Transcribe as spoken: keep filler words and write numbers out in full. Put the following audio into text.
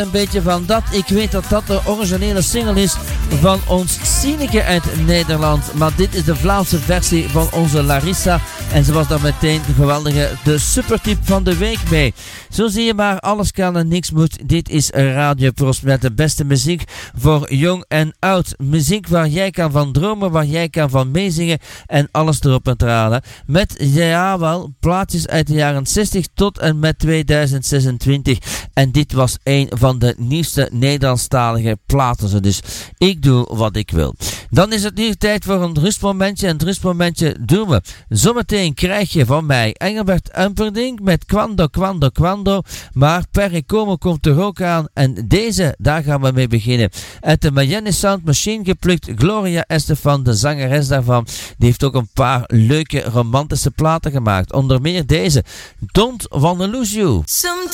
Een beetje van dat. Ik weet dat dat de originele single is van ons Sineke uit Nederland. Maar dit is de Vlaamse versie van onze Larissa. En ze was daar meteen de geweldige, de supertip van de week mee. Zo zie je maar, alles kan en niks moet. Dit is Radio Prost met de beste muziek voor jong en oud. Muziek waar jij kan van dromen, waar jij kan van meezingen en alles erop en eraan. Met, ja wel, plaatjes uit de jaren zestig tot en met tweeduizend zesentwintig. En dit was een van de nieuwste Nederlandstalige platen. Dus ik doe wat ik wil. Dan is het nu tijd voor een rustmomentje. En het rustmomentje doen we. Zometeen krijg je van mij Engelbert Humperdinck met Quando, Quando, Quando. Maar Perry Como komt er ook aan. En deze, daar gaan we mee beginnen. Uit de Miami Sound Machine geplukt. Gloria Estefan, de zangeres daarvan. Die heeft ook een paar leuke romantische platen gemaakt. Onder meer deze. Don't Wanna Lose You.